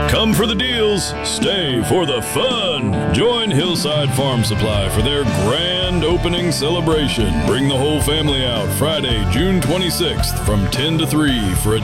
Come for the deals, stay for the fun. Join Hillside Farm Supply for their grand opening celebration. Bring the whole family out Friday, June 26th from 10 to 3 for a